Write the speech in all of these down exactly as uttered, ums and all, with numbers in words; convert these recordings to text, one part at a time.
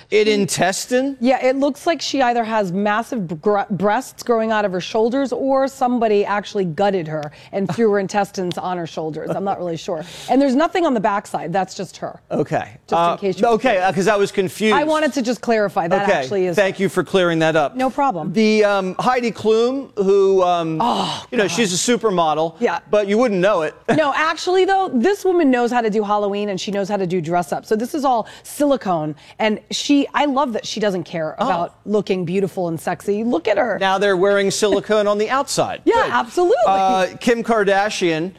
An intestine? Yeah, it looks like she either has massive gr- breasts growing out of her shoulders or somebody actually gutted her and threw her intestines on her shoulders. I'm not really sure. And there's nothing on the backside. That's just her. Okay. Just uh, in case you Okay, because uh, I was confused. I wanted to just clarify. That okay. actually is. Thank you for clearing that up. No problem. The um, Heidi Klum, who, um, oh, you know, God. she's a supermodel. Yeah. But you wouldn't know it. No, actually, though, this woman knows how to do Halloween and she knows how to do dress up. So this is all silicone. And she, I love that she doesn't care Oh. about looking beautiful and sexy. Look at her. Now they're wearing silicone on the outside. Yeah, Good. absolutely. Uh, Kim Kardashian,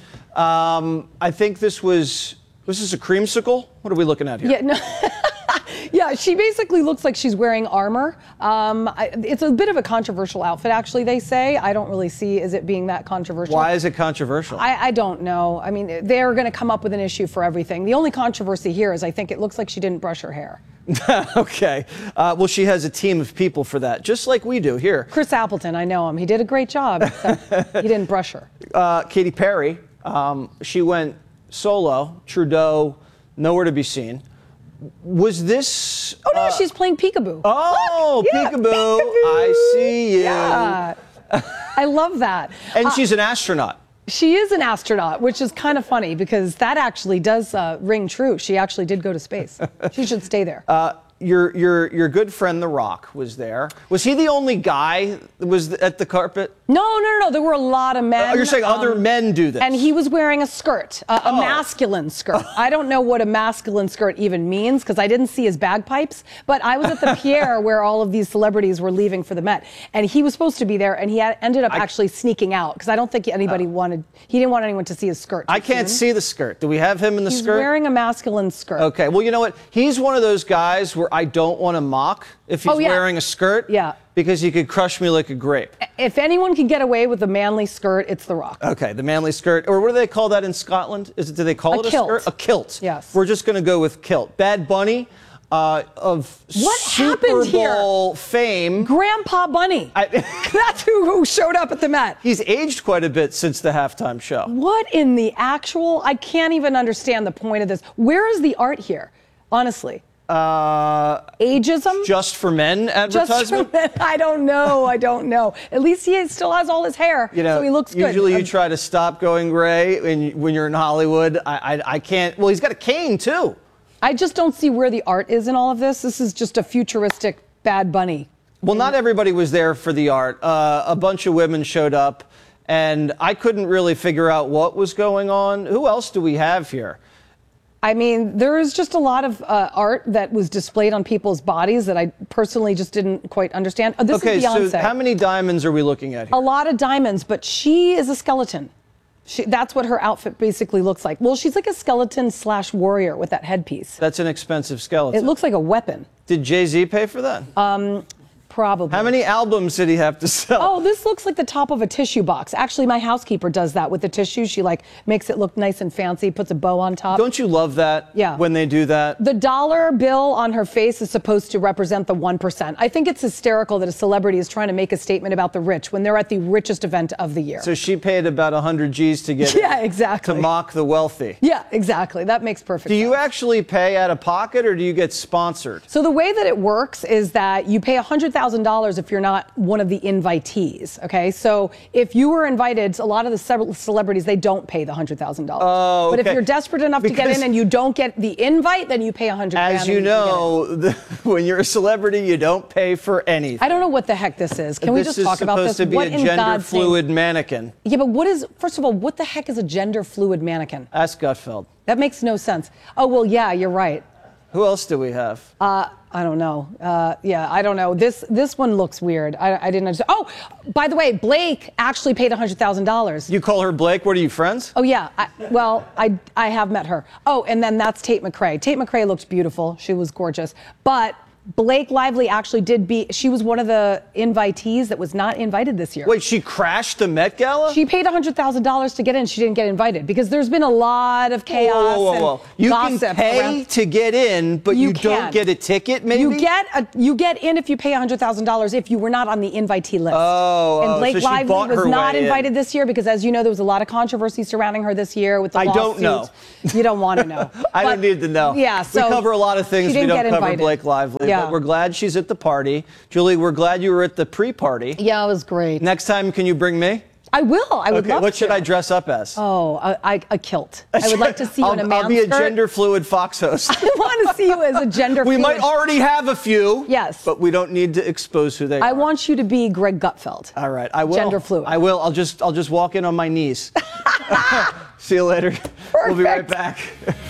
um, I think this was, was this a creamsicle? What are we looking at here? Yeah, no. Yeah, she basically looks like she's wearing armor. Um, I, it's a bit of a controversial outfit, actually, they say. I don't really see is it being that controversial. Why is it controversial? I, I don't know. I mean, they're going to come up with an issue for everything. The only controversy here is I think it looks like she didn't brush her hair. Okay. Uh, well, she has a team of people for that, just like we do here. Chris Appleton, I know him. He did a great job, except he didn't brush her. Uh, Katy Perry, um, she went solo. Trudeau, nowhere to be seen. Was this... Oh, no, uh, she's playing peekaboo. Oh, Look, yeah, peekaboo. peekaboo. I see you. Yeah. I love that. And Uh, she's an astronaut. She is an astronaut, which is kind of funny because that actually does uh, ring true. She actually did go to space. She should stay there. Uh, your your your good friend The Rock was there. Was he the only guy that was at the carpet? No, no, no, no. There were a lot of men. Oh, you're saying um, other men do this? And he was wearing a skirt, a, a Oh. masculine skirt. I don't know what a masculine skirt even means because I didn't see his bagpipes. But I was at the Pierre where all of these celebrities were leaving for the Met, and he was supposed to be there, and he had, ended up I, actually sneaking out because I don't think anybody oh. wanted. He didn't want anyone to see his skirt. I can't soon. see the skirt. Do we have him in the He's skirt? He's wearing a masculine skirt. Okay. Well, you know what? He's one of those guys where I don't want to mock if he's Oh, yeah. wearing a skirt. Yeah. Because he could crush me like a grape. If anyone can get away with a manly skirt, it's The Rock. Okay, the manly skirt, or what do they call that in Scotland? Is it? Do they call A it a kilt. skirt? A kilt. Yes. We're just going to go with kilt. Bad Bunny, uh, of What Super happened here? Bowl fame. Grandpa Bunny. I, That's who, who showed up at the Met. He's aged quite a bit since the halftime show. What in the actual? I can't even understand the point of this. Where is the art here? Honestly. Uh, Ageism? Just for men advertisement? Just for men? I don't know. I don't know. At least he still has all his hair, You know, so he looks good. usually you Um, try to stop going gray when, when you're in Hollywood. I, I, I can't. Well, he's got a cane, too. I just don't see where the art is in all of this. This is just a futuristic Bad Bunny. Well, not everybody was there for the art. Uh, a bunch of women showed up, and I couldn't really figure out what was going on. Who else do we have here? I mean, there is just a lot of uh, art that was displayed on people's bodies that I personally just didn't quite understand. Oh, this Okay, is Beyonce. so how many diamonds are we looking at here? A lot of diamonds, but she is a skeleton. She, that's what her outfit basically looks like. Well, she's like a skeleton slash warrior with that headpiece. That's an expensive skeleton. It looks like a weapon. Did Jay-Z pay for that? Um, probably. How many albums did he have to sell? Oh, this looks like the top of a tissue box. Actually, my housekeeper does that with the tissue. She like makes it look nice and fancy, puts a bow on top. Don't you love that? Yeah. When they do that? The dollar bill on her face is supposed to represent the one percent. I think it's hysterical that a celebrity is trying to make a statement about the rich when they're at the richest event of the year. So she paid about one hundred G's to get Yeah, it, exactly. to mock the wealthy. Yeah, exactly. That makes perfect Do sense. you actually pay out of pocket or do you get sponsored? So the way that it works is that you pay one hundred thousand dollars if you're not one of the invitees, okay? So if you were invited, a lot of the ce- celebrities, they don't pay the one hundred thousand dollars. Oh, But if okay. you're desperate enough to get Because- in and you don't get the invite, then you pay one hundred grand As and you can get in. know, the, when you're a celebrity, you don't pay for anything. I don't know what the heck this is. Can we this just talk about this? is supposed to be What a in gender God's name- fluid mannequin. Yeah, but what is, first of all, what the heck is a gender fluid mannequin? Ask Gutfeld. That makes no sense. Oh, well, yeah, you're right. Who else do we have? Uh, I don't know. Uh, yeah, I don't know. This this one looks weird. I, I didn't understand. Oh, by the way, Blake actually paid one hundred thousand dollars. You call her Blake? What are you, friends? Oh, yeah. I, well, I, I have met her. Oh, and then that's Tate McRae. Tate McRae looked beautiful. She was gorgeous. But Blake Lively actually did be, she was one of the invitees that was not invited this year. Wait, she crashed the Met Gala? She paid one hundred thousand dollars to get in. She didn't get invited because there's been a lot of chaos Whoa, whoa, whoa, whoa. and You gossip can pay around. to get in, but you, You don't can. get a ticket, maybe? You get a, you get in if you pay one hundred thousand dollars if you were not on the invitee list. Oh, and oh, Blake so she Lively bought was her not way in. invited this year because, as you know, there was a lot of controversy surrounding her this year with the I don't lawsuit. know. You don't want to know. I But, don't need to know. Yeah, so we cover a lot of things. she We didn't don't get cover invited. Blake Lively. Yeah. Yeah. But we're glad she's at the party. Julie, we're glad you were at the pre-party. Yeah, it was great. Next time, can you bring me? I will. I would okay, love what to. should I dress up as? Oh, a, I, a kilt. I would like to see you I'll, in a man's I'll be a skirt. gender fluid Fox host. I want to see you as a gender we fluid. might already have a few. Yes. But we don't need to expose who they I are. want you to be Greg Gutfeld. All right, I will. Gender fluid. I will. I'll just I'll just walk in on my knees. See you later. Perfect. We'll be right back.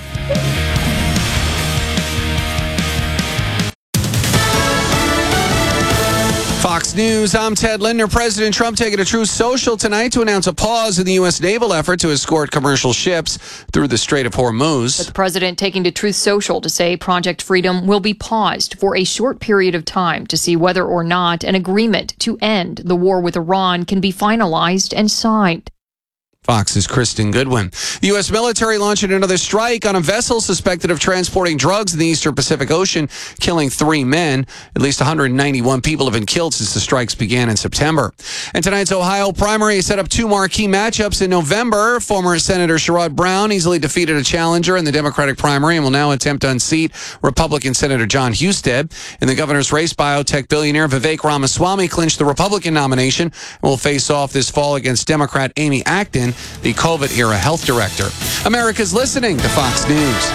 Fox News, I'm Ted Linder. President Trump taking a Truth Social tonight to announce a pause in the U S naval effort to escort commercial ships through the Strait of Hormuz. But the president taking to Truth Social to say Project Freedom will be paused for a short period of time to see whether or not an agreement to end the war with Iran can be finalized and signed. Fox's Kristen Goodwin. The U S military launching another strike on a vessel suspected of transporting drugs in the Eastern Pacific Ocean, killing three men. At least one hundred ninety-one people have been killed since the strikes began in September. And tonight's Ohio primary set up two marquee matchups in November. Former Senator Sherrod Brown easily defeated a challenger in the Democratic primary and will now attempt to unseat Republican Senator John Husted. In the governor's race, biotech billionaire Vivek Ramaswamy clinched the Republican nomination and will face off this fall against Democrat Amy Acton, the COVID-era health director. America's listening to Fox News.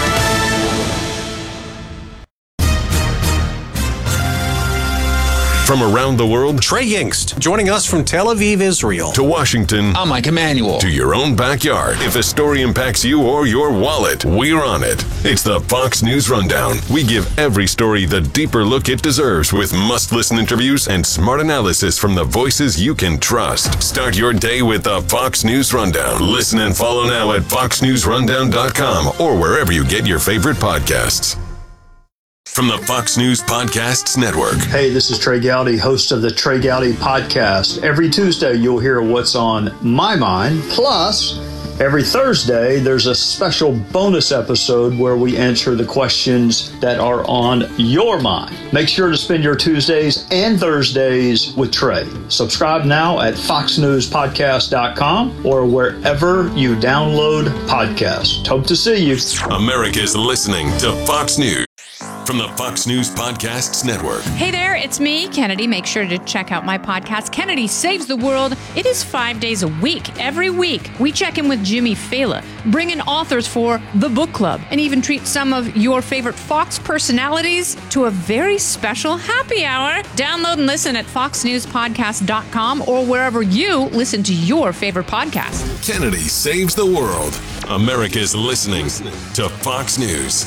From around the world, Trey Yingst, joining us from Tel Aviv, Israel. To Washington, I'm Mike Emanuel. To your own backyard. If a story impacts you or your wallet, we're on it. It's the Fox News Rundown. We give every story the deeper look it deserves with must-listen interviews and smart analysis from the voices you can trust. Start your day with the Fox News Rundown. Listen and follow now at fox news rundown dot com or wherever you get your favorite podcasts. From the Fox News Podcasts Network. Hey, this is Trey Gowdy, host of the Trey Gowdy Podcast. Every Tuesday, you'll hear what's on my mind. Plus, every Thursday, there's a special bonus episode where we answer the questions that are on your mind. Make sure to spend your Tuesdays and Thursdays with Trey. Subscribe now at fox news podcast dot com or wherever you download podcasts. Hope to see you. America's listening to Fox News. From the Fox News Podcasts Network. Hey there, it's me, Kennedy. Make sure to check out my podcast, Kennedy Saves the World. It is five days a week. Every week, we check in with Jimmy Fallon, bring in authors for the book club, and even treat some of your favorite Fox personalities to a very special happy hour. Download and listen at fox news podcast dot com or wherever you listen to your favorite podcast. Kennedy Saves the World. America's listening to Fox News.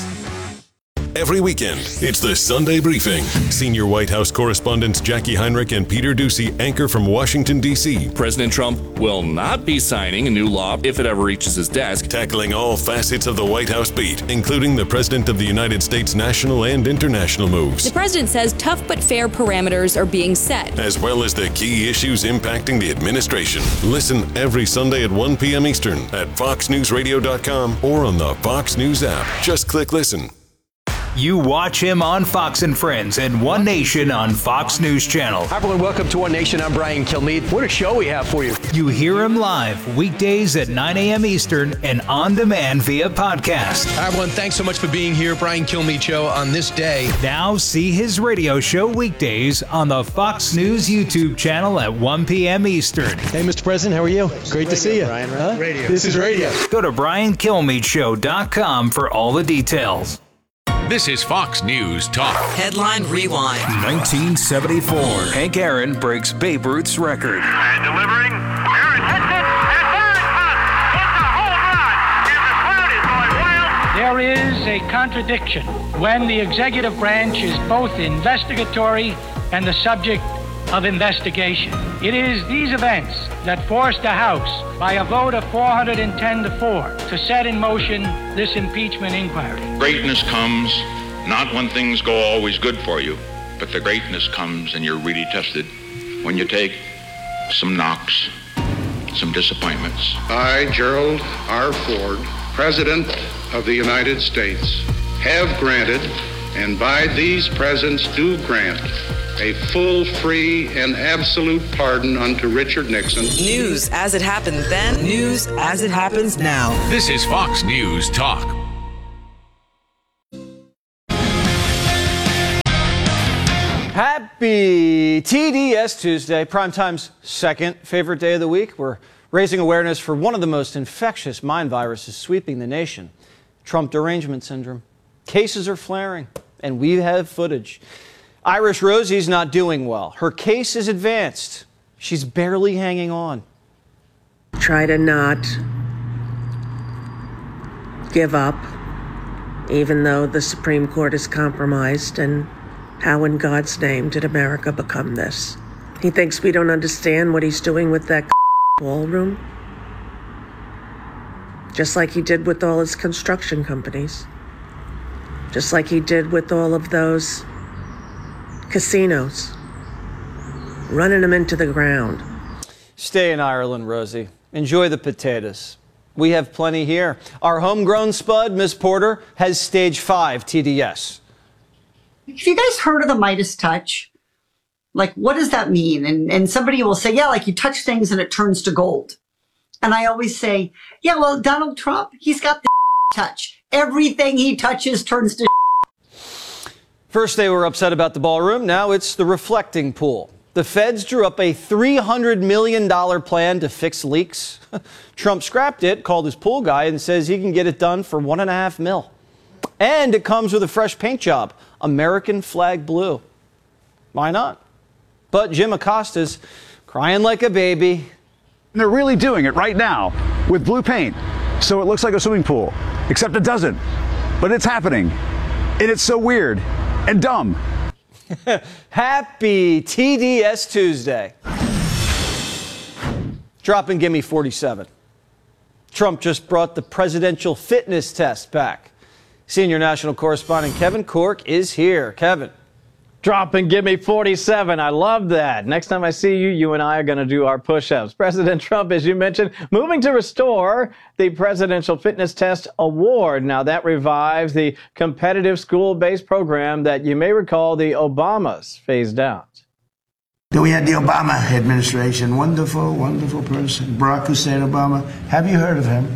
Every weekend, it's the Sunday Briefing. Senior White House correspondents Jackie Heinrich and Peter Doocy anchor from Washington, D C President Trump will not be signing a new law if it ever reaches his desk. Tackling all facets of the White House beat, including the President of the United States national and international moves. The president says tough but fair parameters are being set, as well as the key issues impacting the administration. Listen every Sunday at one p.m. Eastern at fox news radio dot com or on the Fox News app. Just click listen. You watch him on Fox and Friends and One Nation on Fox News Channel. Hi everyone, welcome to One Nation. I'm Brian Kilmeade. What a show we have for you. You hear him live weekdays at nine a.m. Eastern and on demand via podcast. Hi everyone, thanks so much for being here. Brian Kilmeade Show on this day. Now see his radio show weekdays on the Fox News YouTube channel at one p.m. Eastern. Hey Mister President, how are you? Great to see you. Brian, right? Huh? Radio. This is radio. Go to brian kilmeade show dot com for all the details. This is Fox News Talk. Headline Rewind. nineteen seventy-four. Hank Aaron breaks Babe Ruth's record. And delivering. Aaron hits it. And there it comes. It's a home run. And the crowd is going wild. There is a contradiction when the executive branch is both investigatory and the subject of investigation. It is these events that forced the House, by a vote of four hundred ten to four, to set in motion this impeachment inquiry. Greatness comes not when things go always good for you, but the greatness comes and you're really tested when you take some knocks, some disappointments. I, Gerald R. Ford, President of the United States, have granted, and by these presents do grant, a full, free, and absolute pardon unto Richard Nixon. News as it happened then, news as it happens now. This is Fox News Talk. Happy T D S Tuesday, Primetime's second favorite day of the week. We're raising awareness for one of the most infectious mind viruses sweeping the nation, Trump derangement syndrome. Cases are flaring, and we have footage. Irish Rosie's not doing well. Her case is advanced. She's barely hanging on. Try to not give up, even though the Supreme Court is compromised. And how in God's name did America become this? He thinks we don't understand what he's doing with that ballroom, just like he did with all his construction companies, just like he did with all of those casinos, running them into the ground. Stay in Ireland, Rosie. Enjoy the potatoes. We have plenty here. Our homegrown spud, Miss Porter, has stage five T D S. Have you guys heard of the Midas touch? Like, what does that mean? And, and somebody will say, yeah, like you touch things and it turns to gold. And I always say, yeah, well, Donald Trump, he's got the touch. Everything he touches turns to. First they were upset about the ballroom. Now it's the reflecting pool. The feds drew up a three hundred million dollars plan to fix leaks. Trump scrapped it, called his pool guy, and says he can get it done for one and a half mil. And it comes with a fresh paint job, American flag blue. Why not? But Jim Acosta's crying like a baby. And they're really doing it right now with blue paint. So it looks like a swimming pool, except it doesn't. But it's happening. And it's so weird and dumb. Happy T D S Tuesday. Drop and give me forty-seven. Trump just brought the presidential fitness test back. Senior national correspondent Kevin Corke is here. Kevin. Drop and give me forty-seven. I love that. Next time I see you, you and I are going to do our push-ups. President Trump, as you mentioned, moving to restore the Presidential Fitness Test Award. Now, that revives the competitive school-based program that you may recall the Obamas phased out. Then we had the Obama administration. Wonderful, wonderful person. Barack Hussein Obama. Have you heard of him?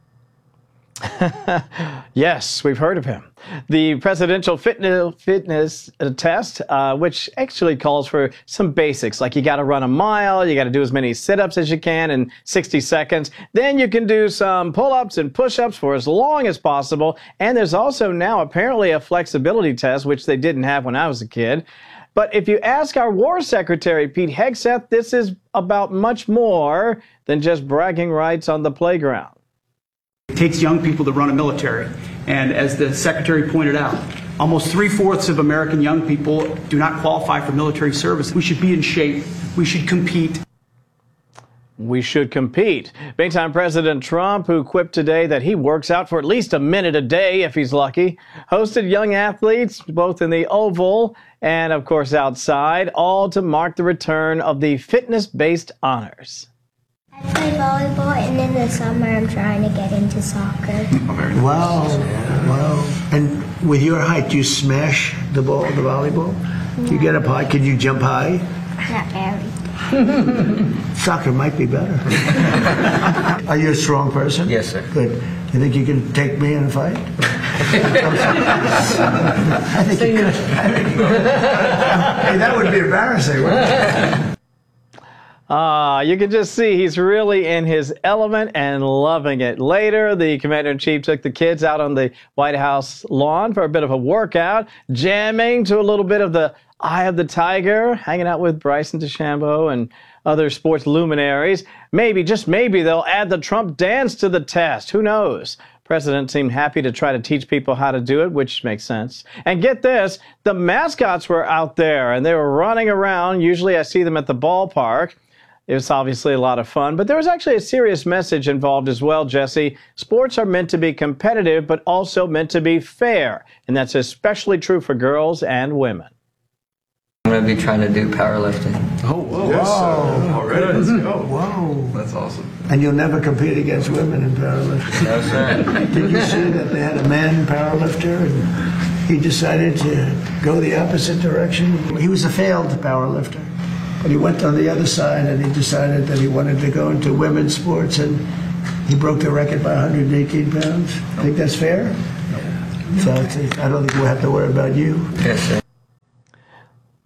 Yes, we've heard of him. The Presidential Fitness, fitness Test, uh, which actually calls for some basics, like you got to run a mile, you got to do as many sit-ups as you can in sixty seconds. Then you can do some pull-ups and push-ups for as long as possible. And there's also now apparently a flexibility test, which they didn't have when I was a kid. But if you ask our War Secretary, Pete Hegseth, this is about much more than just bragging rights on the playground. It takes young people to run a military. And as the Secretary pointed out, almost three-fourths of American young people do not qualify for military service. We should be in shape. We should compete. We should compete. Meantime, President Trump, who quipped today that he works out for at least a minute a day if he's lucky, hosted young athletes both in the Oval and, of course, outside, all to mark the return of the fitness-based honors. I play volleyball, and in the summer I'm trying to get into soccer. Wow, wow. And with your height, do you smash the ball, the volleyball? No. You get up high? Can you jump high? Not very. Soccer might be better. Are you a strong person? Yes, sir. Good. You think you can take me in a fight? I think you could. I think you could. Hey, that would be embarrassing, wouldn't it? Ah, uh, you can just see he's really in his element and loving it. Later, the Commander-in-Chief took the kids out on the White House lawn for a bit of a workout, jamming to a little bit of the Eye of the Tiger, hanging out with Bryson DeChambeau and other sports luminaries. Maybe, just maybe, they'll add the Trump dance to the test. Who knows? President seemed happy to try to teach people how to do it, which makes sense. And get this, the mascots were out there, and they were running around. Usually I see them at the ballpark. It was obviously a lot of fun, but there was actually a serious message involved as well, Jesse. Sports are meant to be competitive, but also meant to be fair, and that's especially true for girls and women. I'm going to be trying to do powerlifting. Oh, whoa. Yes, uh, already, let's go. Whoa. That's awesome. And you'll never compete against women in powerlifting? No, sir. Did you see that they had a man powerlifter and he decided to go the opposite direction? He was a failed powerlifter. But he went on the other side and he decided that he wanted to go into women's sports, and he broke the record by one hundred eighteen pounds. Think that's fair? Yeah. So I don't think we'll have to worry about you. Yes, sir.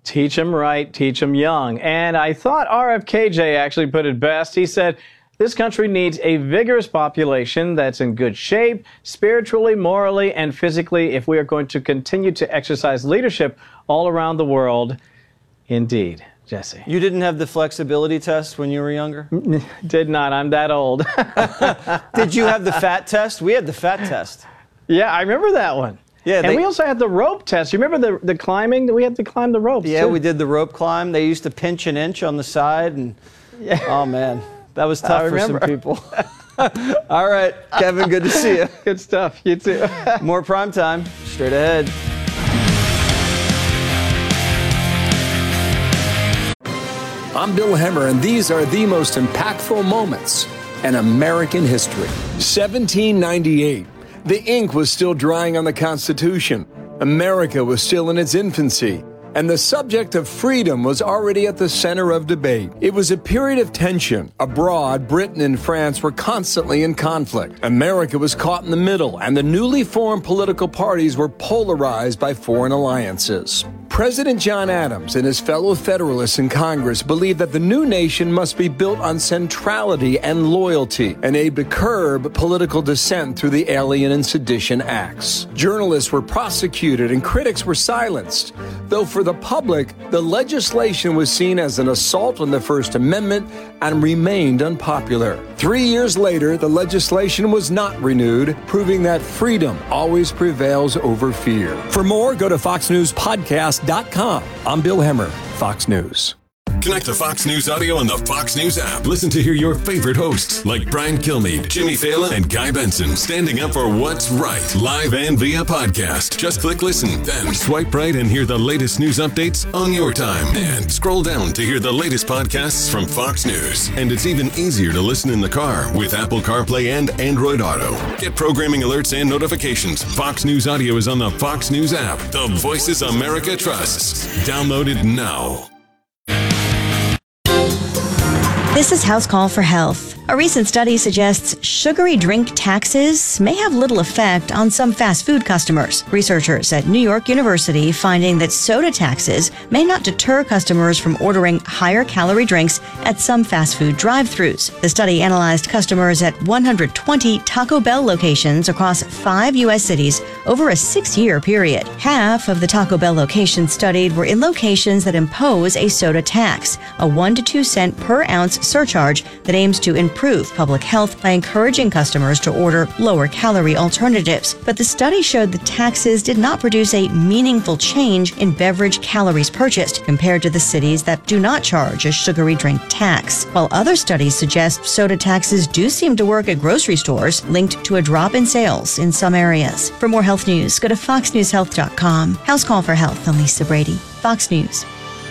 Teach them right, teach them young. And I thought R F K J actually put it best. He said, this country needs a vigorous population that's in good shape, spiritually, morally, and physically, if we are going to continue to exercise leadership all around the world. Indeed. Jesse. You didn't have the flexibility test when you were younger? Did not. I'm that old. Did you have the fat test? We had the fat test. Yeah, I remember that one. Yeah, and they, we also had the rope test. You remember the, the climbing? We had to climb the ropes, Yeah, too. we did the rope climb. They used to pinch an inch on the side. and yeah. Oh, man. That was tough for some people. All right, Kevin, good to see you. Good stuff. You too. More prime time. Straight ahead. I'm Bill Hemmer, and these are the most impactful moments in American history. seventeen ninety-eight. The ink was still drying on the Constitution. America was still in its infancy, and the subject of freedom was already at the center of debate. It was a period of tension. Abroad, Britain and France were constantly in conflict. America was caught in the middle, and the newly formed political parties were polarized by foreign alliances. President John Adams and his fellow Federalists in Congress believed that the new nation must be built on centrality and loyalty and aim to curb political dissent through the Alien and Sedition Acts. Journalists were prosecuted and critics were silenced, though for the public, the legislation was seen as an assault on the First Amendment and remained unpopular. Three years later, the legislation was not renewed, proving that freedom always prevails over fear. For more, go to fox news podcast dot com. I'm Bill Hemmer, Fox News. Connect to Fox News Audio on the Fox News app. Listen to hear your favorite hosts like Brian Kilmeade, Jimmy Fallon, and Guy Benson standing up for what's right, live and via podcast. Just click listen, then swipe right and hear the latest news updates on your time. And scroll down to hear the latest podcasts from Fox News. And it's even easier to listen in the car with Apple CarPlay and Android Auto. Get programming alerts and notifications. Fox News Audio is on the Fox News app. The voices America trusts. Download it now. This is House Call for Health. A recent study suggests sugary drink taxes may have little effect on some fast food customers. Researchers at New York University finding that soda taxes may not deter customers from ordering higher calorie drinks at some fast food drive-thrus. The study analyzed customers at one hundred twenty Taco Bell locations across five U S cities over a six-year period. Half of the Taco Bell locations studied were in locations that impose a soda tax, a one to two cent per ounce surcharge that aims to improve public health by encouraging customers to order lower calorie alternatives. But the study showed the taxes did not produce a meaningful change in beverage calories purchased compared to the cities that do not charge a sugary drink tax. While other studies suggest soda taxes do seem to work at grocery stores, linked to a drop in sales in some areas. For more health news, go to fox news health dot com. House Call for Health, I'm Lisa Brady. Fox News.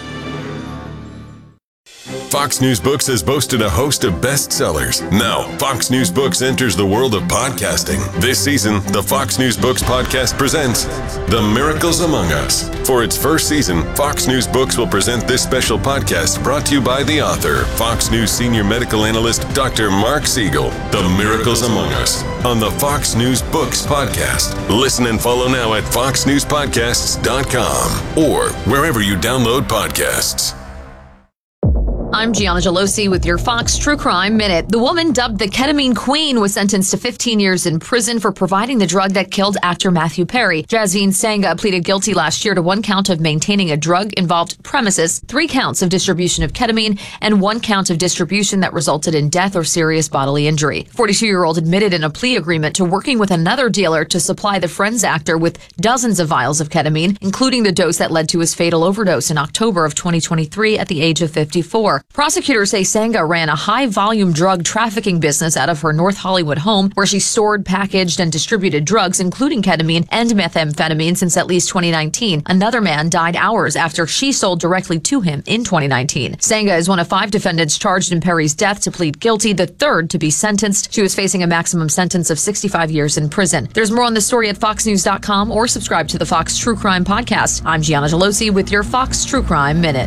Fox News Books has boasted a host of bestsellers. Now, Fox News Books enters the world of podcasting. This season, the Fox News Books podcast presents The Miracles Among Us. For its first season, Fox News Books will present this special podcast brought to you by the author, Fox News senior medical analyst, Doctor Mark Siegel. The Miracles Among Us on the Fox News Books podcast. Listen and follow now at fox news podcasts dot com or wherever you download podcasts. I'm Gianna Gelosi with your Fox True Crime Minute. The woman dubbed the Ketamine Queen was sentenced to fifteen years in prison for providing the drug that killed actor Matthew Perry. Jasveen Sangha pleaded guilty last year to one count of maintaining a drug-involved premises, three counts of distribution of ketamine, and one count of distribution that resulted in death or serious bodily injury. forty-two-year-old admitted in a plea agreement to working with another dealer to supply the Friends actor with dozens of vials of ketamine, including the dose that led to his fatal overdose in October of twenty twenty-three at the age of fifty-four. Prosecutors say Sangha ran a high-volume drug trafficking business out of her North Hollywood home, where she stored, packaged, and distributed drugs, including ketamine and methamphetamine, since at least twenty nineteen. Another man died hours after she sold directly to him in twenty nineteen. Sangha is one of five defendants charged in Perry's death to plead guilty, the third to be sentenced. She was facing a maximum sentence of sixty-five years in prison. There's more on this story at fox news dot com or subscribe to the Fox True Crime Podcast. I'm Gianna Gelosi with your Fox True Crime Minute.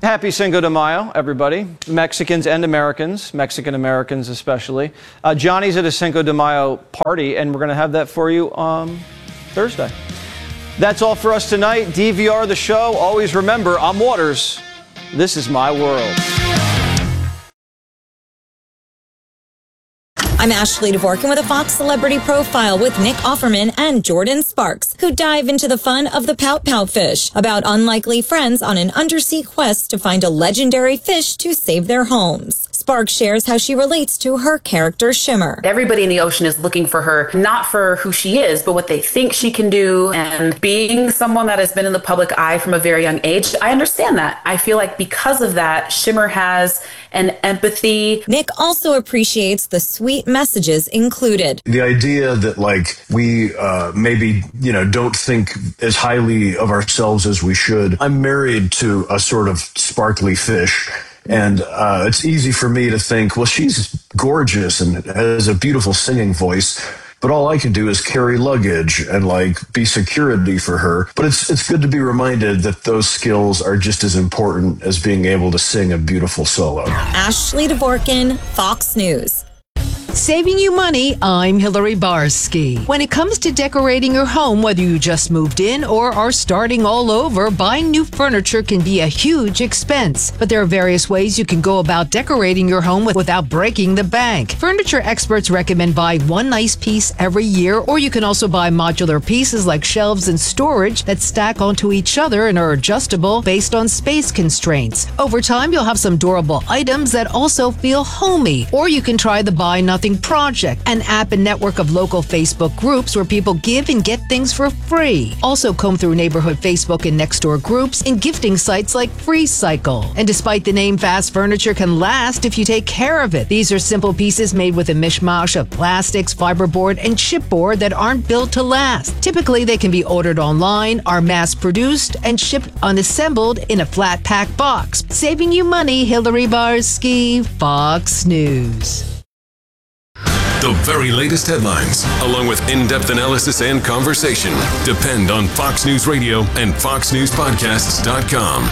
Happy Cinco de Mayo, everybody. Mexicans and Americans, Mexican Americans especially. Uh, Johnny's at a Cinco de Mayo party, and we're going to have that for you um, Thursday. That's all for us tonight. D V R the show. Always remember, I'm Waters. This is my world. I'm Ashley Dvorkin with a Fox Celebrity Profile with Nick Offerman and Jordan Sparks, who dive into the fun of the Pout Pout fish, about unlikely friends on an undersea quest to find a legendary fish to save their homes. Sparks shares how she relates to her character Shimmer. Everybody in the ocean is looking for her, not for who she is, but what they think she can do. And being someone that has been in the public eye from a very young age, I understand that. I feel like because of that, Shimmer has an empathy. Nick also appreciates the sweet messages included. The idea that, like, we uh, maybe, you know, don't think as highly of ourselves as we should. I'm married to a sort of sparkly fish. And uh, it's easy for me to think, well, she's gorgeous and has a beautiful singing voice, but all I can do is carry luggage and, like, be security for her. But it's it's good to be reminded that those skills are just as important as being able to sing a beautiful solo. Ashley Dvorkin, Fox News. Saving you money, I'm Hillary Barsky. When it comes to decorating your home, whether you just moved in or are starting all over, buying new furniture can be a huge expense. But there are various ways you can go about decorating your home without breaking the bank. Furniture experts recommend buying one nice piece every year, or you can also buy modular pieces like shelves and storage that stack onto each other and are adjustable based on space constraints. Over time, you'll have some durable items that also feel homey. Or you can try the Buy Nothing Project, an app and network of local Facebook groups where people give and get things for free. Also comb through neighborhood Facebook and Nextdoor groups and gifting sites like FreeCycle. And despite the name, fast furniture can last if you take care of it. These are simple pieces made with a mishmash of plastics, fiberboard, and chipboard that aren't built to last. Typically, they can be ordered online, are mass-produced, and shipped unassembled in a flat pack box. Saving you money, Hillary Barsky, Fox News. The very latest headlines, along with in-depth analysis and conversation, depend on Fox News Radio and fox news podcasts dot com.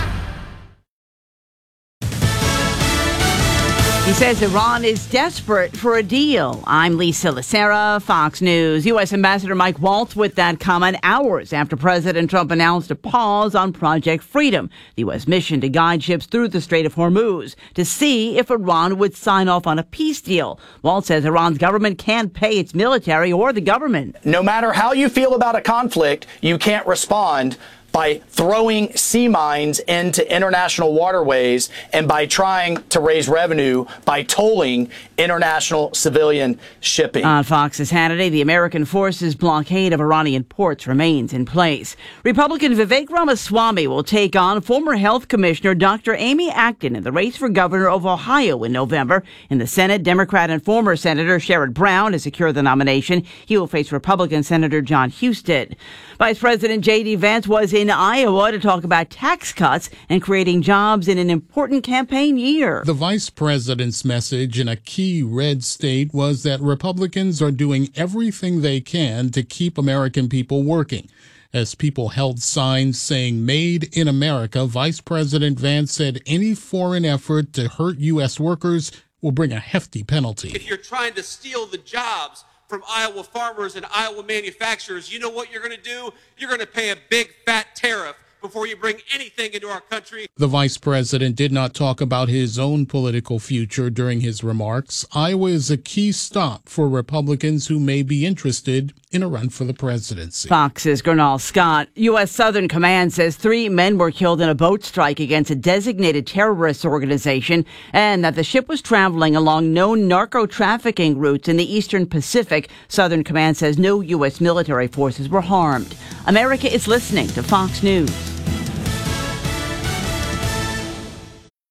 He says Iran is desperate for a deal. I'm Lisa Lacera, Fox News. U S. Ambassador Mike Waltz with that comment hours after President Trump announced a pause on Project Freedom, the U S mission to guide ships through the Strait of Hormuz to see if Iran would sign off on a peace deal. Waltz says Iran's government can't pay its military or the government. No matter how you feel about a conflict, you can't respond by throwing sea mines into international waterways and by trying to raise revenue by tolling international civilian shipping. On Fox's Hannity, the American forces' blockade of Iranian ports remains in place. Republican Vivek Ramaswamy will take on former health commissioner Doctor Amy Acton in the race for governor of Ohio in November. In the Senate, Democrat and former Senator Sherrod Brown has secured the nomination. He will face Republican Senator John Husted. Vice President J D. Vance was in Iowa to talk about tax cuts and creating jobs in an important campaign year. The vice president's message in a key red state was that Republicans are doing everything they can to keep American people working. As people held signs saying "Made in America," Vice President Vance said any foreign effort to hurt U S workers will bring a hefty penalty. If you're trying to steal the jobs from Iowa farmers and Iowa manufacturers, you know what you're going to do? You're going to pay a big fat tariff before you bring anything into our country. The vice president did not talk about his own political future during his remarks. Iowa is a key stop for Republicans who may be interested in a run for the presidency. Fox's Gernal Scott. U S. Southern Command says three men were killed in a boat strike against a designated terrorist organization and that the ship was traveling along known narco-trafficking routes in the eastern Pacific. Southern Command says no U S military forces were harmed. America is listening to Fox News.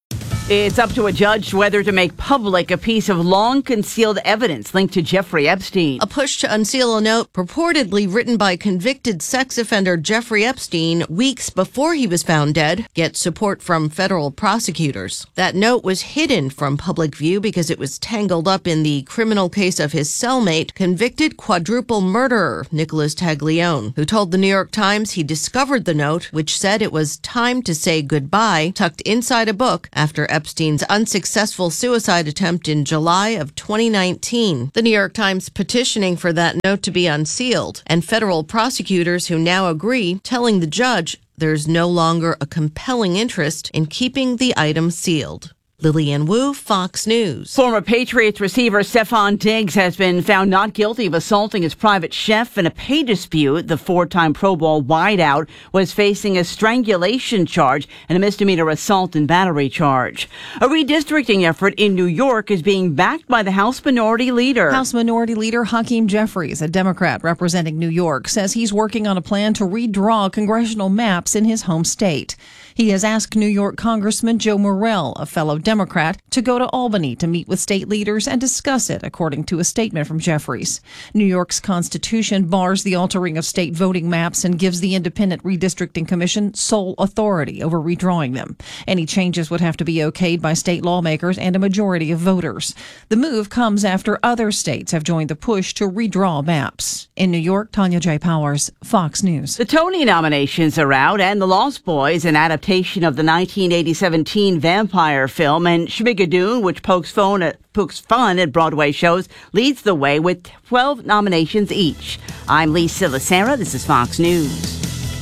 It's up to a judge whether to make public a piece of long-concealed evidence linked to Jeffrey Epstein. A push to unseal a note purportedly written by convicted sex offender Jeffrey Epstein weeks before he was found dead gets support from federal prosecutors. That note was hidden from public view because it was tangled up in the criminal case of his cellmate, convicted quadruple murderer Nicholas Taglione, who told the New York Times he discovered the note, which said it was time to say goodbye, tucked inside a book after Epstein's unsuccessful suicide attempt in July of twenty nineteen. The New York Times petitioning for that note to be unsealed, and federal prosecutors who now agree, telling the judge there's no longer a compelling interest in keeping the item sealed. Lillian Wu, Fox News. Former Patriots receiver Stefon Diggs has been found not guilty of assaulting his private chef in a pay dispute. The four-time Pro Bowl wideout was facing a strangulation charge and a misdemeanor assault and battery charge. A redistricting effort in New York is being backed by the House Minority Leader. House Minority Leader Hakeem Jeffries, a Democrat representing New York, says he's working on a plan to redraw congressional maps in his home state. He has asked New York Congressman Joe Morrell, a fellow Democrat, to go to Albany to meet with state leaders and discuss it, according to a statement from Jeffries. New York's constitution bars the altering of state voting maps and gives the Independent Redistricting Commission sole authority over redrawing them. Any changes would have to be okayed by state lawmakers and a majority of voters. The move comes after other states have joined the push to redraw maps. In New York, Tanya J. Powers, Fox News. The Tony nominations are out, and The Lost Boys, an adaptation of the nineteen eighty-seven teen vampire film, and Schmigadoon, which pokes fun at, pokes fun at Broadway shows, leads the way with twelve nominations each. I'm Lisa Lacera. This is Fox News.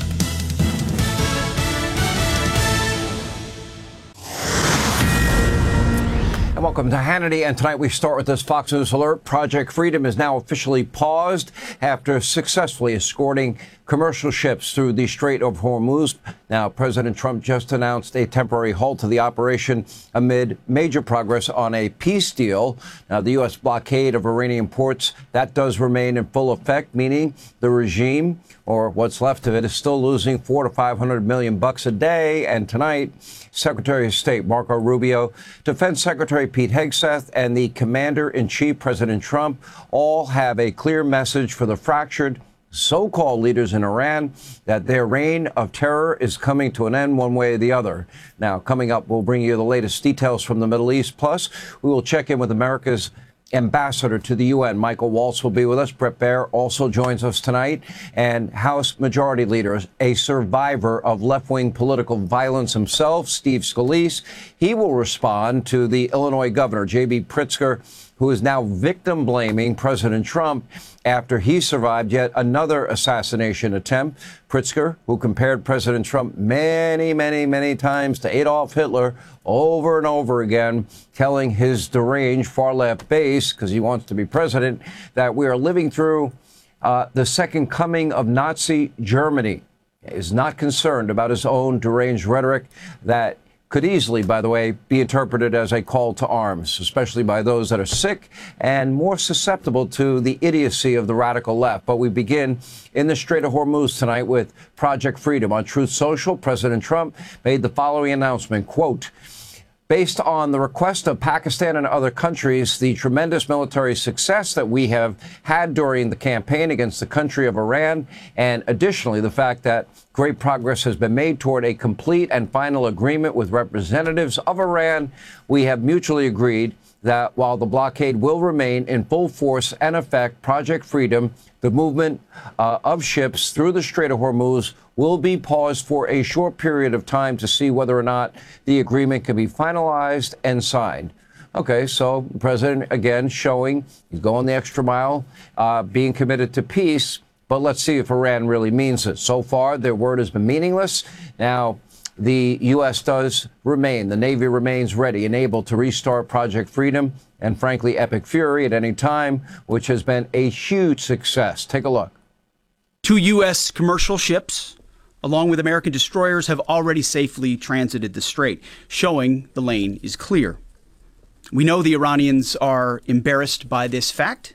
And welcome to Hannity. And tonight we start with this Fox News alert. Project Freedom is now officially paused after successfully escorting commercial ships through the Strait of Hormuz. Now, President Trump just announced a temporary halt to the operation amid major progress on a peace deal. Now, the U S blockade of Iranian ports, that does remain in full effect, meaning the regime, or what's left of it, is still losing four to five hundred million bucks a day. And tonight, Secretary of State Marco Rubio, Defense Secretary Pete Hegseth, and the Commander-in-Chief, President Trump, all have a clear message for the fractured so-called leaders in Iran that their reign of terror is coming to an end one way or the other. Now, coming up, we'll bring you the latest details from the Middle East. Plus, we will check in with America's ambassador to the U N. Michael Waltz will be with us. Bret Baier also joins us tonight. And House Majority Leader, a survivor of left-wing political violence himself, Steve Scalise. He will respond to the Illinois governor, J B Pritzker, who is now victim-blaming President Trump after he survived yet another assassination attempt. Pritzker, who compared President Trump many, many, many times to Adolf Hitler over and over again, telling his deranged far-left base, because he wants to be president, that we are living through uh, the second coming of Nazi Germany. He is not concerned about his own deranged rhetoric that could easily, by the way, be interpreted as a call to arms, especially by those that are sick and more susceptible to the idiocy of the radical left. But we begin in the Strait of Hormuz tonight with Project Freedom. On Truth Social, President Trump made the following announcement, quote, based on the request of Pakistan and other countries, the tremendous military success that we have had during the campaign against the country of Iran, and additionally the fact that great progress has been made toward a complete and final agreement with representatives of Iran, we have mutually agreed that while the blockade will remain in full force and effect, Project Freedom, the movement uh, of ships through the Strait of Hormuz, will be paused for a short period of time to see whether or not the agreement can be finalized and signed. Okay, so the president, again, showing he's going the extra mile, uh, being committed to peace. But let's see if Iran really means it. So far, their word has been meaningless. Now, the U S does remain, the Navy remains ready and able to restart Project Freedom and, frankly, Epic Fury at any time, which has been a huge success. Take a look. Two U S commercial ships, along with American destroyers, have already safely transited the strait, showing the lane is clear. We know the Iranians are embarrassed by this fact.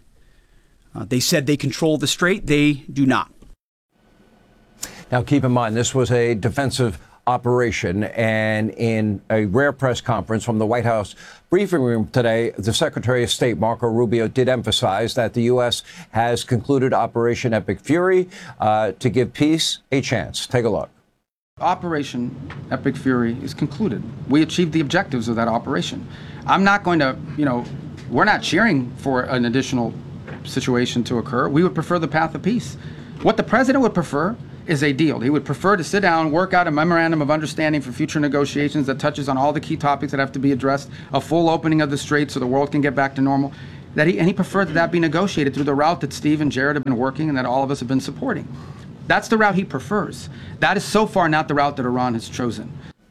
Uh, they said they control the strait. They do not. Now, keep in mind, this was a defensive operation. And in a rare press conference from the White House briefing room today, the Secretary of State, Marco Rubio, did emphasize that the U S has concluded Operation Epic Fury uh, to give peace a chance. Take a look. Operation Epic Fury is concluded. We achieved the objectives of that operation. I'm not going to, you know, we're not cheering for an additional situation to occur. We would prefer the path of peace. What the president would prefer is a deal. He would prefer to sit down, work out a memorandum of understanding for future negotiations that touches on all the key topics that have to be addressed, a full opening of the strait so the world can get back to normal. That he, and he preferred that that be negotiated through the route that Steve and Jared have been working and that all of us have been supporting. That's the route he prefers. That is so far not the route that Iran has chosen.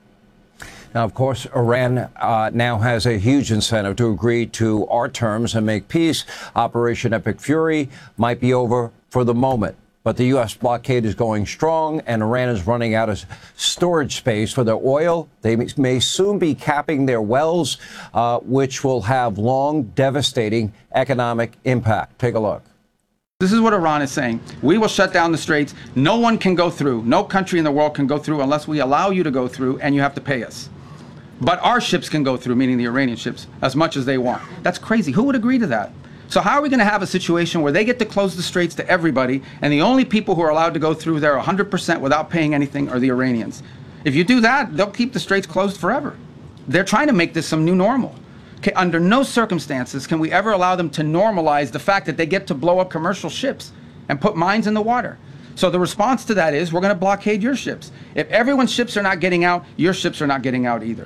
Now, of course, Iran uh, now has a huge incentive to agree to our terms and make peace. Operation Epic Fury might be over for the moment, but the U S blockade is going strong, and Iran is running out of storage space for their oil. They may soon be capping their wells, uh, which will have long, devastating economic impact. Take a look. This is what Iran is saying. We will shut down the straits. No one can go through. No country in the world can go through unless we allow you to go through, and you have to pay us. But our ships can go through, meaning the Iranian ships, as much as they want. That's crazy. Who would agree to that? So how are we going to have a situation where they get to close the straits to everybody, and the only people who are allowed to go through there one hundred percent without paying anything are the Iranians? If you do that, they'll keep the straits closed forever. They're trying to make this some new normal. Okay, under no circumstances can we ever allow them to normalize the fact that they get to blow up commercial ships and put mines in the water. So the response to that is we're going to blockade your ships. If everyone's ships are not getting out, your ships are not getting out either.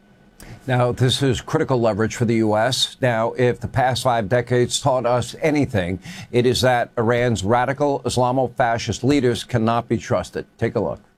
Now, this is critical leverage for the U S. Now, if the past five decades taught us anything, it is that Iran's radical Islamo-fascist leaders cannot be trusted. Take a look.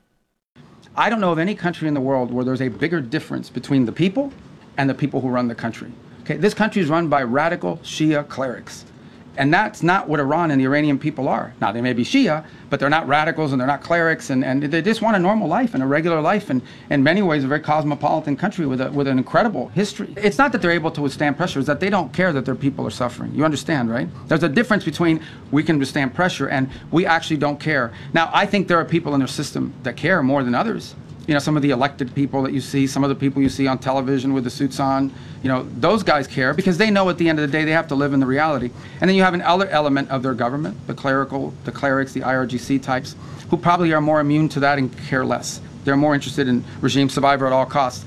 I don't know of any country in the world where there's a bigger difference between the people and the people who run the country. Okay, this country is run by radical Shia clerics. And that's not what Iran and the Iranian people are. Now, they may be Shia, but they're not radicals and they're not clerics, and, and they just want a normal life and a regular life, and in many ways a very cosmopolitan country with, a, with an incredible history. It's not that they're able to withstand pressure, it's that they don't care that their people are suffering. You understand, right? There's a difference between we can withstand pressure and we actually don't care. Now, I think there are people in their system that care more than others. You know, some of the elected people that you see, some of the people you see on television with the suits on, you know, those guys care because they know at the end of the day they have to live in the reality. And then you have an other element of their government, the clerical, the clerics, the I R G C types, who probably are more immune to that and care less. They're more interested in regime survival at all costs.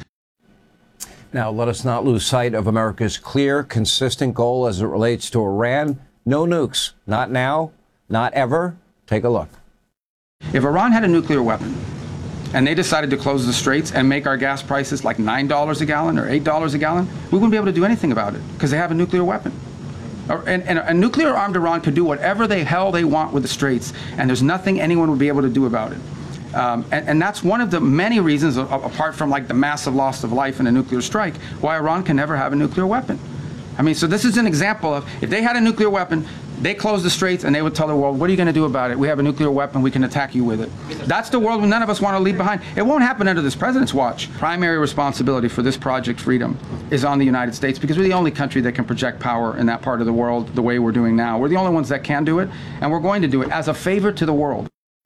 Now, let us not lose sight of America's clear, consistent goal as it relates to Iran. No nukes. Not now, not ever. Take a look. If Iran had a nuclear weapon, and they decided to close the straits and make our gas prices like nine dollars a gallon or eight dollars a gallon, we wouldn't be able to do anything about it because they have a nuclear weapon. And, and a nuclear-armed Iran could do whatever the hell they want with the straits, and there's nothing anyone would be able to do about it. Um, and, and that's one of the many reasons, apart from like the massive loss of life in a nuclear strike, why Iran can never have a nuclear weapon. I mean, so this is an example of if they had a nuclear weapon, they close the straits and they would tell the world, what are you going to do about it? We have a nuclear weapon. We can attack you with it. That's the world none of us want to leave behind. It won't happen under this president's watch. Primary responsibility for this Project Freedom is on the United States because we're the only country that can project power in that part of the world the way we're doing now. We're the only ones that can do it, and we're going to do it as a favor to the world.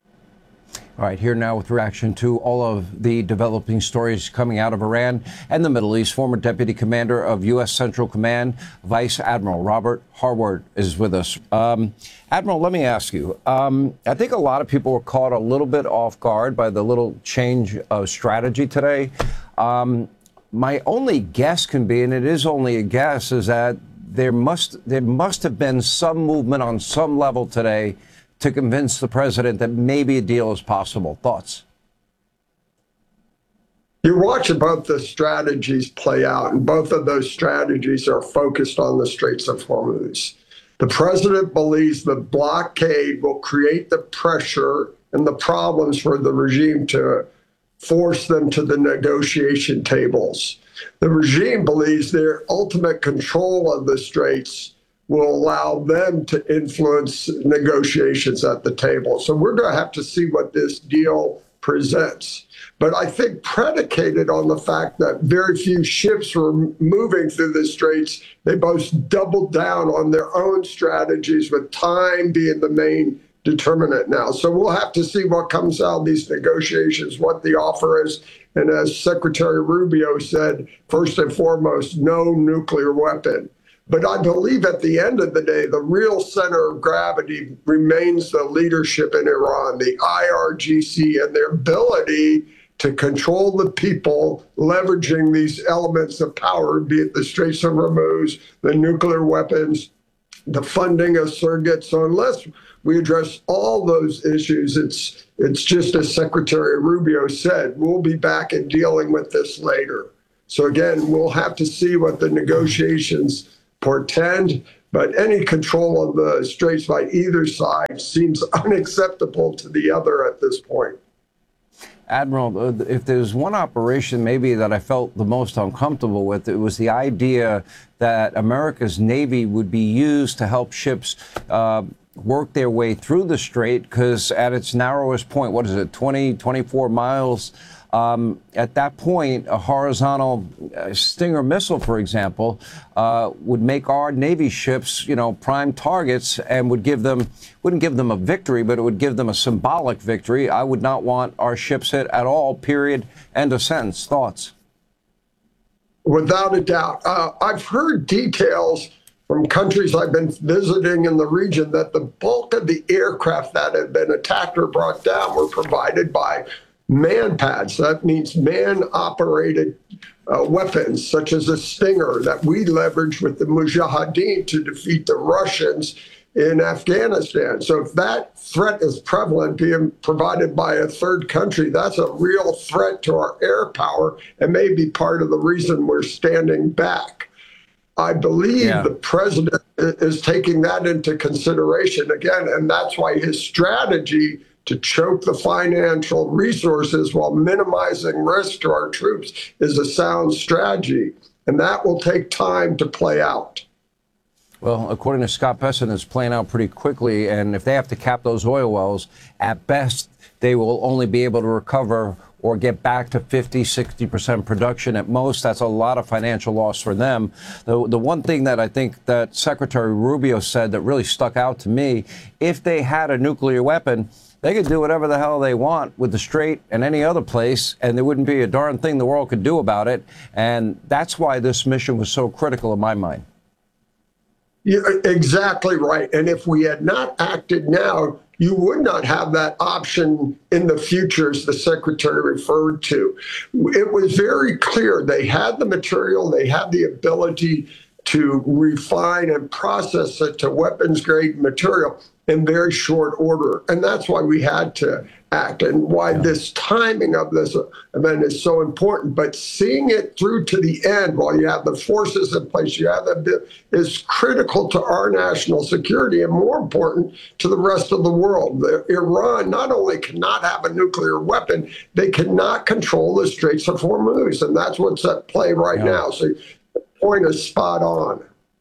All right, here now with reaction to all of the developing stories coming out of Iran and the Middle East, former Deputy Commander of U S Central Command, Vice Admiral Robert Harward is with us. Um, Admiral, let me ask you, um, I think a lot of people were caught a little bit off guard by the little change of strategy today. Um, my only guess can be, and it is only a guess, is that there must, there must have been some movement on some level today to convince the president that maybe a deal is possible. Thoughts? You're watching both the strategies play out, and both of those strategies are focused on the Straits of Hormuz. The president believes the blockade will create the pressure and the problems for the regime to force them to the negotiation tables. The regime believes their ultimate control of the Straits will allow them to influence negotiations at the table. So we're going to have to see what this deal presents. But I think predicated on the fact that very few ships were moving through the straits, they both doubled down on their own strategies, with time being the main determinant now. So we'll have to see what comes out of these negotiations, what the offer is. And as Secretary Rubio said, first and foremost, no nuclear weapon. But I believe at the end of the day, the real center of gravity remains the leadership in Iran, the I R G C, and their ability to control the people, leveraging these elements of power, be it the Straits of Hormuz, the nuclear weapons, the funding of surrogates. So unless we address all those issues, it's it's just as Secretary Rubio said, we'll be back and dealing with this later. So again, we'll have to see what the negotiations portend, but any control of the Straits by either side seems unacceptable to the other at this point. Admiral, if there's one operation maybe that I felt the most uncomfortable with, it was the idea that America's Navy would be used to help ships uh, work their way through the strait, because at its narrowest point, what is it, twenty, twenty-four miles? Um, at that point, a horizontal uh, Stinger missile, for example, uh, would make our Navy ships, you know, prime targets, and would give them, wouldn't give them a victory, but it would give them a symbolic victory. I would not want our ships hit at all, period, end of sentence. Thoughts? Without a doubt. Uh, I've heard details from countries I've been visiting in the region that the bulk of the aircraft that had been attacked or brought down were provided by man pads. That means man-operated uh, weapons, such as a Stinger that we leveraged with the Mujahideen to defeat the Russians in Afghanistan. So if that threat is prevalent, being provided by a third country, that's a real threat to our air power and may be part of the reason we're standing back. I believe yeah. the president is taking that into consideration again, and that's why his strategy to choke the financial resources while minimizing risk to our troops is a sound strategy, and that will take time to play out. Well, according to Scott Bessent, it's playing out pretty quickly, and if they have to cap those oil wells, at best, they will only be able to recover or get back to fifty, sixty percent production at most. That's a lot of financial loss for them. The, the one thing that I think that Secretary Rubio said that really stuck out to me, if they had a nuclear weapon, they could do whatever the hell they want with the Strait and any other place, and there wouldn't be a darn thing the world could do about it. And that's why this mission was so critical in my mind. Yeah, exactly right. And if we had not acted now, you would not have that option in the future, as the secretary referred to. It was very clear they had the material, they had the ability to refine and process it to weapons-grade material in very short order. And that's why we had to act, and why yeah. this timing of this event is so important. But seeing it through to the end while you have the forces in place, you have the is critical to our national security, and more important to the rest of the world. The, Iran not only cannot have a nuclear weapon, they cannot control the Straits of Hormuz, and that's what's at play right yeah. now. So the point is spot on.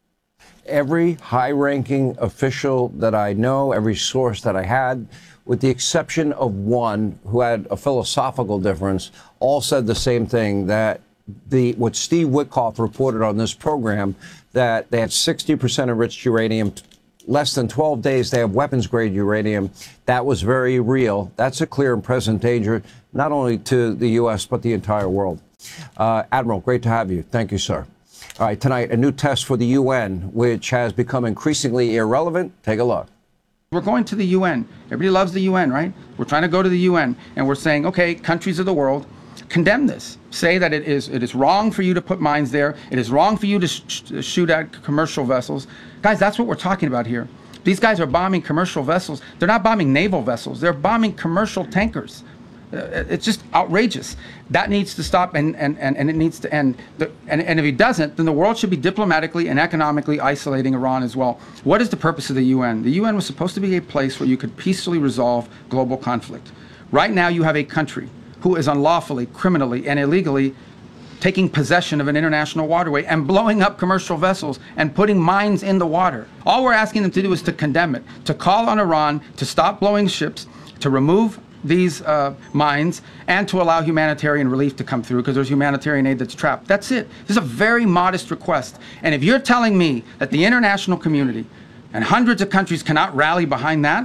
Every high-ranking official that I know, every source that I had, with the exception of one who had a philosophical difference, all said the same thing, that the what Steve Witkoff reported on this program, that they had sixty percent enriched uranium, less than twelve days they have weapons-grade uranium. That was very real. That's a clear and present danger, not only to the U S, but the entire world. Uh, Admiral, great to have you. Thank you, sir. All right, tonight, a new test for the U N, which has become increasingly irrelevant. Take a look. We're going to the U N. Everybody loves the U N, right? We're trying to go to the U N, and we're saying, okay, countries of the world, condemn this. Say that it is it is wrong for you to put mines there. It is wrong for you to sh shoot at commercial vessels. Guys, that's what we're talking about here. These guys are bombing commercial vessels. They're not bombing naval vessels. They're bombing commercial tankers. It's just outrageous. That needs to stop, and, and, and, and it needs to end. The, and, and if it doesn't, then the world should be diplomatically and economically isolating Iran as well. What is the purpose of the U N? The U N was supposed to be a place where you could peacefully resolve global conflict. Right now, you have a country who is unlawfully, criminally, and illegally taking possession of an international waterway and blowing up commercial vessels and putting mines in the water. All we're asking them to do is to condemn it, to call on Iran to stop blowing ships, to remove these uh, mines, and to allow humanitarian relief to come through, because there's humanitarian aid that's trapped. That's it. This is a very modest request. And if you're telling me that the international community and hundreds of countries cannot rally behind that,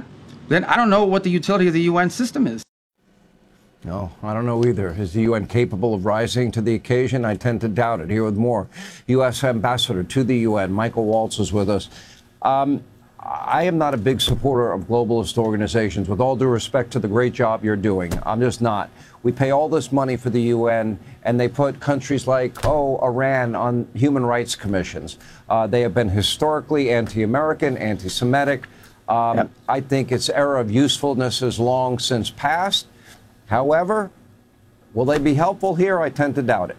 then I don't know what the utility of the U N system is. No, I don't know either. Is the U N capable of rising to the occasion? I tend to doubt it. Here with more, U S Ambassador to the U N, Michael Waltz, is with us. Um, I am not a big supporter of globalist organizations, with all due respect to the great job you're doing. I'm just not. We pay all this money for the U N, and they put countries like, oh, Iran on human rights commissions. Uh, they have been historically anti-American, anti-Semitic. Um, yep. I think its era of usefulness is long since passed. However, will they be helpful here? I tend to doubt it.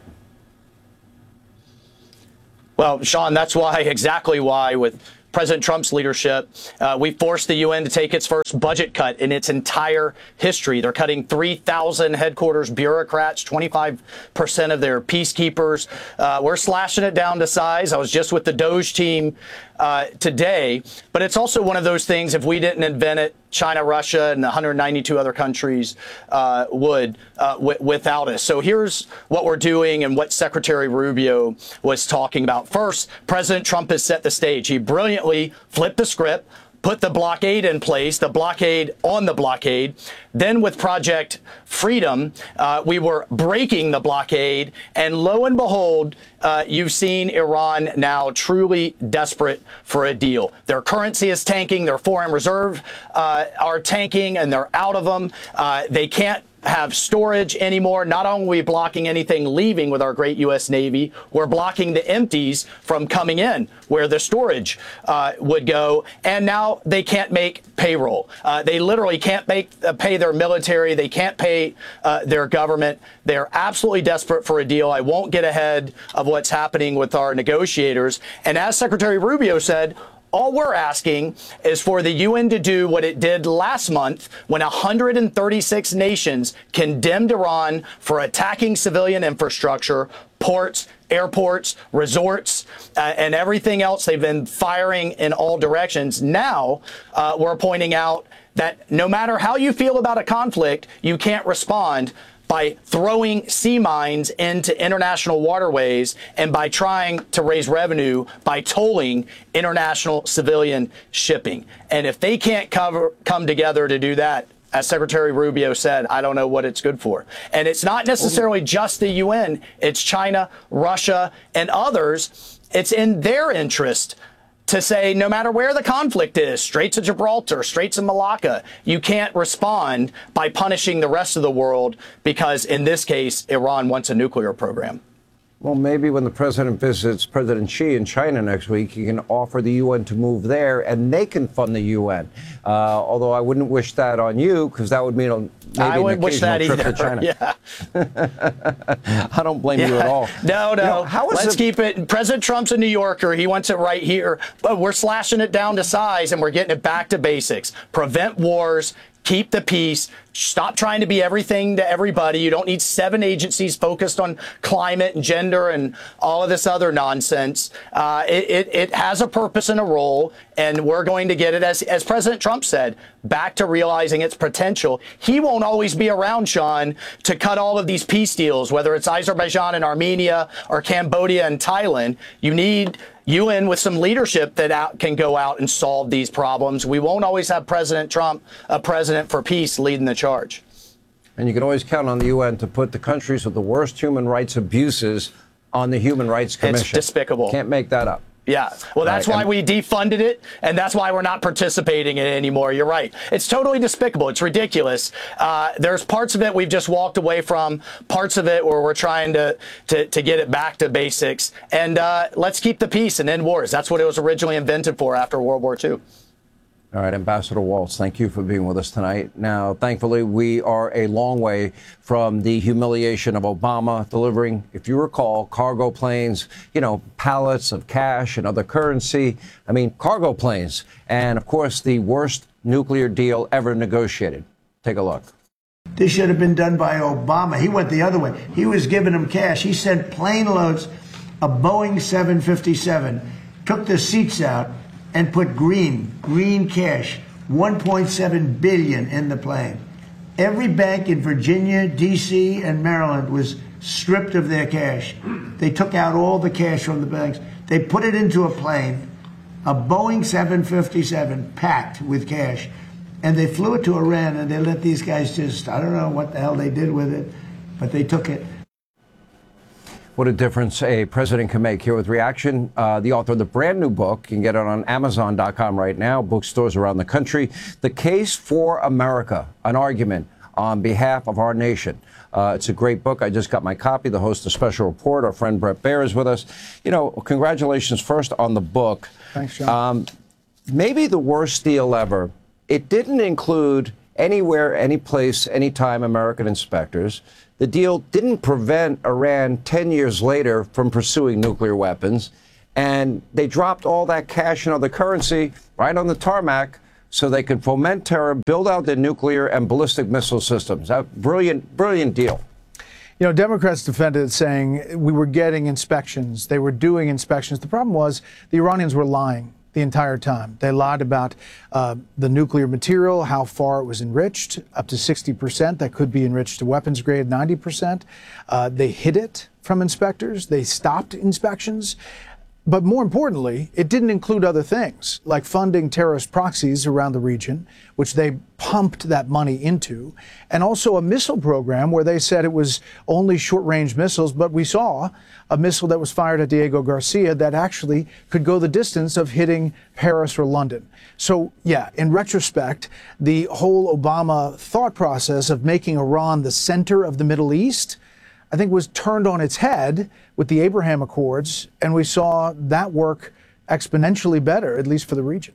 Well, Sean, that's why, exactly why, with President Trump's leadership, uh, we forced the U N to take its first budget cut in its entire history. They're cutting three thousand headquarters bureaucrats, twenty-five percent of their peacekeepers. Uh, we're slashing it down to size. I was just with the Doge team uh, today. But it's also one of those things, if we didn't invent it, China, Russia, and one hundred ninety-two other countries uh, would uh, w- without us. So here's what we're doing and what Secretary Rubio was talking about. First, President Trump has set the stage. He brilliantly flipped the script, put the blockade in place, the blockade on the blockade. Then with Project Freedom, uh, we were breaking the blockade. And lo and behold, uh, you've seen Iran now truly desperate for a deal. Their currency is tanking. Their foreign reserve uh, are tanking, and they're out of them. Uh, they can't have storage anymore. Not only are we blocking anything leaving with our great U S Navy, we're blocking the empties from coming in where the storage uh, would go. And now they can't make payroll. Uh, they literally can't make uh, pay their military. They can't pay uh, their government. They're absolutely desperate for a deal. I won't get ahead of what's happening with our negotiators. And as Secretary Rubio said, all we're asking is for the U N to do what it did last month when one hundred thirty-six nations condemned Iran for attacking civilian infrastructure, ports, airports, resorts, uh, and everything else. They've been firing in all directions. Now uh, we're pointing out that no matter how you feel about a conflict, you can't respond by throwing sea mines into international waterways and by trying to raise revenue by tolling international civilian shipping. And if they can't cover, come together to do that, as Secretary Rubio said, I don't know what it's good for. And it's not necessarily just the U N. It's China, Russia, and others. It's in their interest to say no matter where the conflict is, Straits of Gibraltar, Straits of Malacca, you can't respond by punishing the rest of the world because, in this case, Iran wants a nuclear program. Well, maybe when the president visits President Xi in China next week, he can offer the U N to move there and they can fund the U N. Uh, although I wouldn't wish that on you because that would mean a, maybe I wouldn't an wish that trip either. to China. Yeah. I don't blame yeah. you at all. No, no. You know, how is Let's it... keep it. President Trump's a New Yorker. He wants it right here. But we're slashing it down to size and we're getting it back to basics. Prevent wars. Keep the peace. Stop trying to be everything to everybody. You don't need seven agencies focused on climate and gender and all of this other nonsense. Uh, it, it, it has a purpose and a role, and we're going to get it, as, as President Trump said, back to realizing its potential. He won't always be around, Sean, to cut all of these peace deals, whether it's Azerbaijan and Armenia or Cambodia and Thailand. You need U N with some leadership that out, can go out and solve these problems. We won't always have President Trump, a president for peace, leading the charge. And you can always count on the U N to put the countries with the worst human rights abuses on the Human Rights Commission. It's despicable. Can't make that up. Yeah. Well, that's right. why and we defunded it, and that's why we're not participating in it anymore. You're right. It's totally despicable. It's ridiculous. Uh, there's parts of it we've just walked away from, parts of it where we're trying to, to, to get it back to basics. And uh, let's keep the peace and end wars. That's what it was originally invented for after World War Two. All right, Ambassador Waltz, thank you for being with us tonight. Now, thankfully, we are a long way from the humiliation of Obama delivering, if you recall, cargo planes, you know, pallets of cash and other currency. I mean, cargo planes. And, of course, the worst nuclear deal ever negotiated. Take a look. This should have been done by Obama. He went the other way. He was giving them cash. He sent plane loads of Boeing seven fifty-seven, took the seats out, and put green, green cash, one point seven billion dollars in the plane. Every bank in Virginia, D C, and Maryland was stripped of their cash. They took out all the cash from the banks. They put it into a plane, a Boeing seven fifty-seven packed with cash. And they flew it to Iran, and they let these guys just, I don't know what the hell they did with it, but they took it. What a difference a president can make. Here with Reaction, uh, the author of the brand new book. You can get it on Amazon dot com right now, bookstores around the country. The Case for America, an argument on behalf of our nation. Uh, it's a great book. I just got my copy. The host of Special Report, our friend Bret Baier, is with us. You know, congratulations first on the book. Thanks, John. Um, maybe the worst deal ever. It didn't include anywhere, any place, anytime American inspectors. The deal didn't prevent Iran ten years later from pursuing nuclear weapons. And they dropped all that cash and other currency right on the tarmac so they could foment terror, build out their nuclear and ballistic missile systems. A brilliant, brilliant deal. You know, Democrats defended it, saying we were getting inspections. They were doing inspections. The problem was the Iranians were lying the entire time. They lied about uh, the nuclear material, how far it was enriched, up to sixty percent. That could be enriched to weapons grade, ninety percent. Uh, they hid it from inspectors. They stopped inspections. But more importantly, it didn't include other things like funding terrorist proxies around the region, which they pumped that money into, and also a missile program where they said it was only short-range missiles. But we saw a missile that was fired at Diego Garcia that actually could go the distance of hitting Paris or London. So, yeah, in retrospect, the whole Obama thought process of making Iran the center of the Middle East, I think, was turned on its head with the Abraham Accords, and we saw that work exponentially better, at least for the region.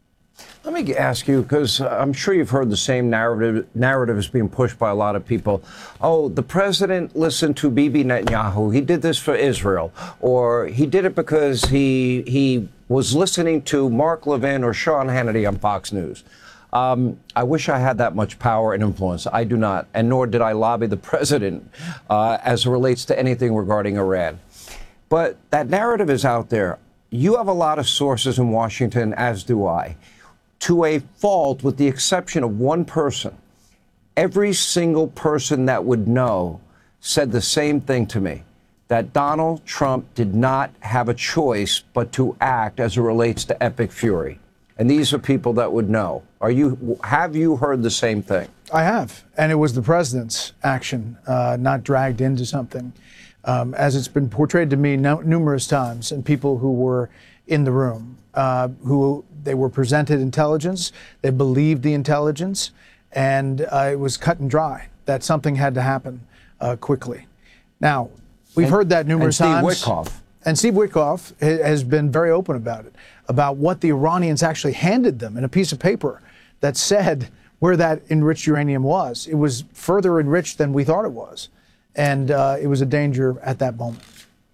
Let me ask you, because I'm sure you've heard the same narrative narrative is being pushed by a lot of people. Oh, the president listened to Bibi Netanyahu. He did this for Israel. Or he did it because he he was listening to Mark Levin or Sean Hannity on Fox News. Um, I wish I had that much power and influence. I do not, and nor did I lobby the president uh, as it relates to anything regarding Iran. But that narrative is out there. You have a lot of sources in Washington, as do I. To a fault, with the exception of one person, every single person that would know said the same thing to me, that Donald Trump did not have a choice but to act as it relates to Epic Fury. And these are people that would know. Are you, have you heard the same thing? I have. And it was the president's action, uh, not dragged into something, um, as it's been portrayed to me no, numerous times, and people who were in the room, uh, who they were presented intelligence, they believed the intelligence, and uh, it was cut and dry that something had to happen uh, quickly. Now, we've and, heard that numerous and Steve times. Witkoff. And Steve Witkoff has been very open about it, about what the Iranians actually handed them in a piece of paper that said where that enriched uranium was. It was further enriched than we thought it was. And uh, it was a danger at that moment.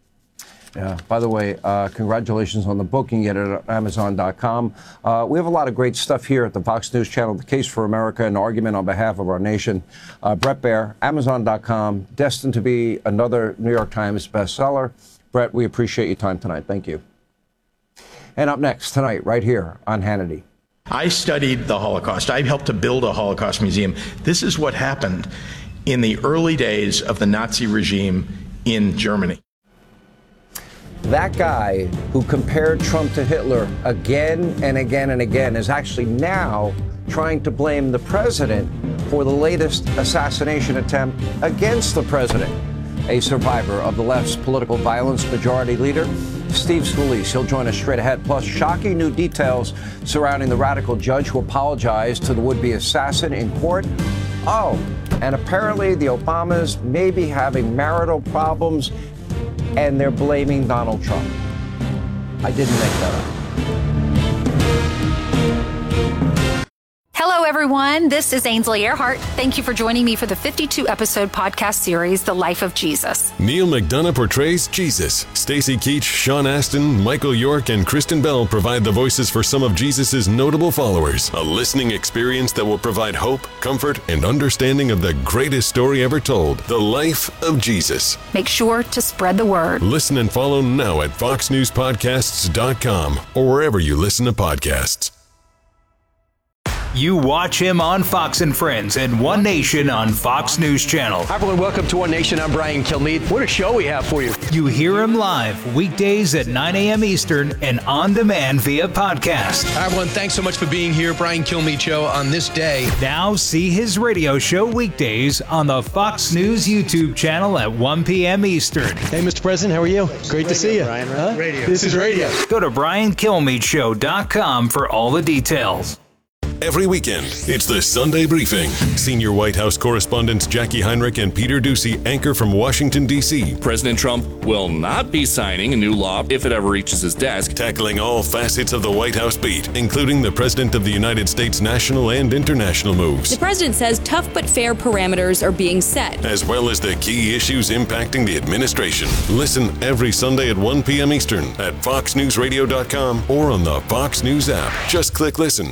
Yeah. By the way, uh, congratulations on the book. You can get it at Amazon dot com. Uh, we have a lot of great stuff here at the Fox News Channel. The Case for America, an argument on behalf of our nation. Uh, Bret Baier, Amazon dot com, destined to be another New York Times bestseller. Bret, we appreciate your time tonight. Thank you. And up next tonight, right here on Hannity. I studied the Holocaust. I helped to build a Holocaust museum. This is what happened in the early days of the Nazi regime in Germany. That guy who compared Trump to Hitler again and again and again is actually now trying to blame the president for the latest assassination attempt against the president. A survivor of the left's political violence, Majority Leader Steve Scalise. He'll join us straight ahead. Plus, shocking new details surrounding the radical judge who apologized to the would-be assassin in court. Oh, and apparently the Obamas may be having marital problems, and they're blaming Donald Trump. I didn't make that up. Hello, everyone. This is Ainsley Earhart. Thank you for joining me for the fifty-two episode podcast series, The Life of Jesus. Neil McDonough portrays Jesus. Stacy Keach, Sean Astin, Michael York, and Kristen Bell provide the voices for some of Jesus's notable followers. A listening experience that will provide hope, comfort, and understanding of the greatest story ever told, The Life of Jesus. Make sure to spread the word. Listen and follow now at fox news podcasts dot com or wherever you listen to podcasts. You watch him on Fox and Friends and One Nation on Fox News Channel. Hi, everyone. Welcome to One Nation. I'm Brian Kilmeade. What a show we have for you. You hear him live weekdays at nine a.m. Eastern and on demand via podcast. Hi, everyone. Thanks so much for being here. Brian Kilmeade Show on this day. Now see his radio show weekdays on the Fox News YouTube channel at one p.m. Eastern. Hey, Mister President. How are you? Great radio, to see you. Brian, right? Huh? Radio. This is radio. Go to brian kilmeade show dot com for all the details. Every weekend, it's the Sunday Briefing. Senior White House correspondents Jackie Heinrich and Peter Doocy anchor from Washington, D C President Trump will not be signing a new law if it ever reaches his desk. Tackling all facets of the White House beat, including the President of the United States' national and international moves. The president says tough but fair parameters are being set, as well as the key issues impacting the administration. Listen every Sunday at one p.m. Eastern at fox news radio dot com or on the Fox News app. Just click listen.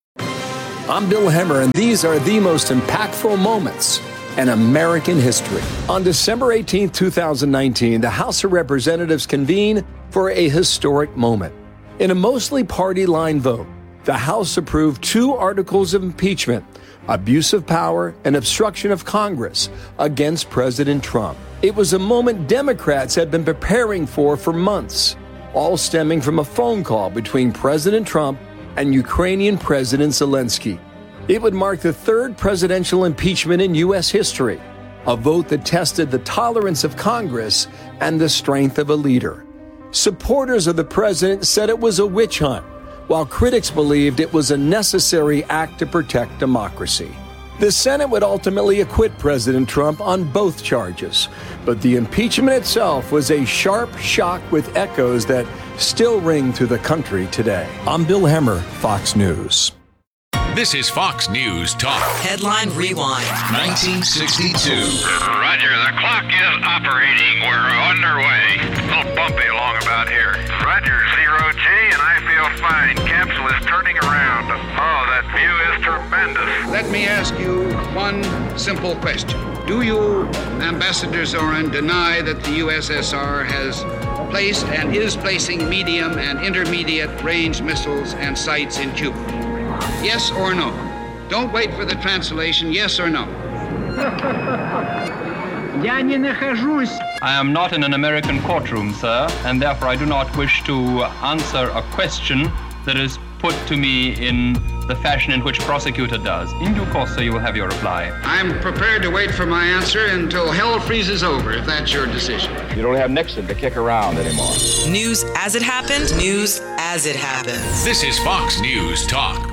I'm Bill Hemmer, and these are the most impactful moments in American history. On December eighteenth, twenty nineteen, the House of Representatives convened for a historic moment. In a mostly party-line vote, the House approved two articles of impeachment, abuse of power and obstruction of Congress, against President Trump. It was a moment Democrats had been preparing for for months, all stemming from a phone call between President Trump and Ukrainian President Zelensky. It would mark the third presidential impeachment in U S history, a vote that tested the tolerance of Congress and the strength of a leader. Supporters of the president said it was a witch hunt, while critics believed it was a necessary act to protect democracy. The Senate would ultimately acquit President Trump on both charges, but the impeachment itself was a sharp shock with echoes that still ring through the country today. I'm Bill Hemmer, Fox News. This is Fox News Talk. Headline Rewind. nineteen sixty-two. Roger, the clock is operating. We're underway. A little bumpy along about here. Roger, zero G, and I feel fine. Capsule is turning around. Oh, that view is tremendous. Let me ask you one simple question. Do you, Ambassador Zorin, deny that the U S S R has placed and is placing medium and intermediate range missiles and sites in Cuba? Yes or no? Don't wait for the translation. Yes or no? I am not in an American courtroom, sir, and therefore I do not wish to answer a question that is put to me in the fashion in which prosecutor does. In due course, sir, you will have your reply. I'm prepared to wait for my answer until hell freezes over, if that's your decision. You don't have Nixon to kick around anymore. News as it happened, news as it happens. This is Fox News Talk.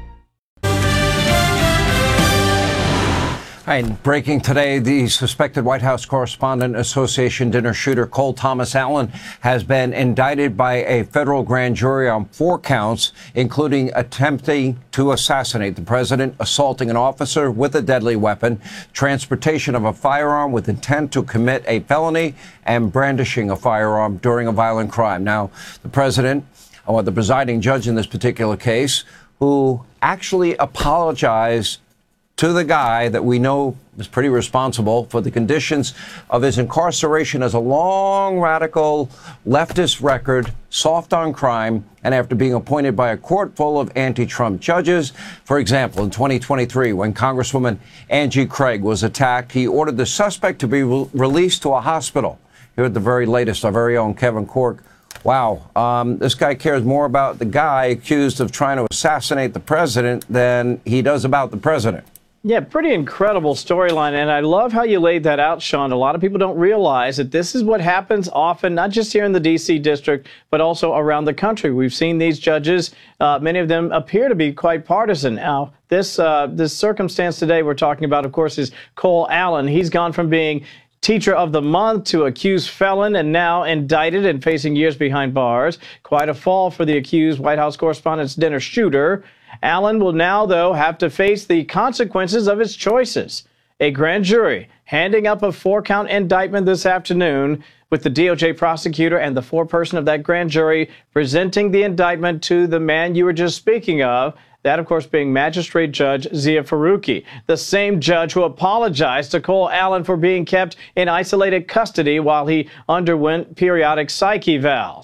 And breaking today, the suspected White House Correspondent Association dinner shooter Cole Thomas Allen has been indicted by a federal grand jury on four counts, including attempting to assassinate the president, assaulting an officer with a deadly weapon, transportation of a firearm with intent to commit a felony, and brandishing a firearm during a violent crime. Now, the president, or the presiding judge in this particular case, who actually apologized to the guy that we know is pretty responsible for the conditions of his incarceration, as a long, radical, leftist record, soft on crime, and after being appointed by a court full of anti-Trump judges. For example, in twenty twenty-three, when Congresswoman Angie Craig was attacked, he ordered the suspect to be re- released to a hospital. Here at the very latest, our very own Kevin Corke. Wow, um, this guy cares more about the guy accused of trying to assassinate the president than he does about the president. Yeah, pretty incredible storyline, and I love how you laid that out, Sean. A lot of people don't realize that this is what happens often, not just here in the D C district, but also around the country. We've seen these judges, uh, many of them appear to be quite partisan. Now, this uh, this circumstance today we're talking about, of course, is Cole Allen. He's gone from being Teacher of the Month to accused felon and now indicted and facing years behind bars. Quite a fall for the accused White House Correspondents' dinner shooter. Allen will now, though, have to face the consequences of his choices. A grand jury handing up a four-count indictment this afternoon, with the D O J prosecutor and the foreperson of that grand jury presenting the indictment to the man you were just speaking of. That, of course, being Magistrate Judge Zia Faruqi, the same judge who apologized to Cole Allen for being kept in isolated custody while he underwent periodic psych evals.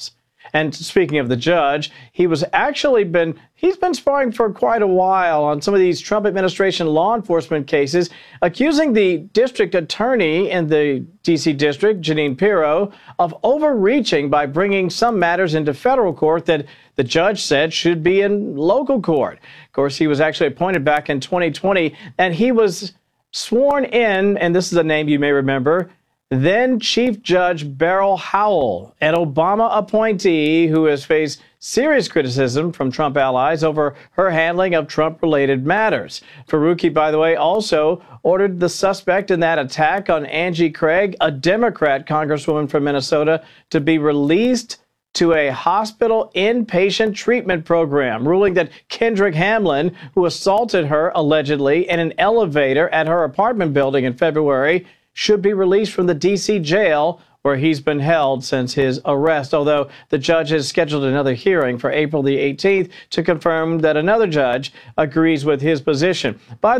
And speaking of the judge, he was actually been he's been sparring for quite a while on some of these Trump administration law enforcement cases, accusing the district attorney in the D C district, Jeanine Pirro, of overreaching by bringing some matters into federal court that the judge said should be in local court. Of course, he was actually appointed back in twenty twenty, and he was sworn in, and this is a name you may remember, then Chief Judge Beryl Howell, an Obama appointee who has faced serious criticism from Trump allies over her handling of Trump-related matters. Faruqi, by the way, also ordered the suspect in that attack on Angie Craig, a Democrat congresswoman from Minnesota, to be released to a hospital inpatient treatment program, ruling that Kendrick Hamlin, who assaulted her allegedly in an elevator at her apartment building in February, should be released from the D C jail where he's been held since his arrest, although the judge has scheduled another hearing for April the eighteenth to confirm that another judge agrees with his position. By the